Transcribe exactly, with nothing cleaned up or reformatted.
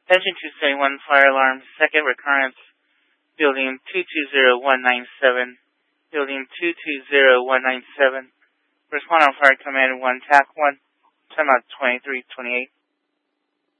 Engine two seventy-one, fire alarm, second recurrence, building two two zero one nine seven, building two two zero one nine seven. Respond on fire command one, T A C one, timeout twenty-three twenty-eight.